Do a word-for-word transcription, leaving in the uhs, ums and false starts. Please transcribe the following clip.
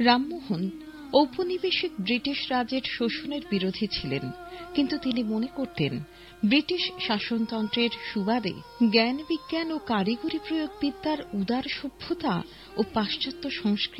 রামমোহন ঔপনিবেশিক ব্রিটিশ রাজের শোষণের বিরোধী ছিলেন, কিন্তু তিনি মনে করতেন ব্রিটিশ শাসনতন্ত্রের সুবাদে জ্ঞান বিজ্ঞান ও কারিগরি প্রয়োগ বিদ্যার উদার সভ্যতা ও পাশ্চাত্য সংস্কৃতি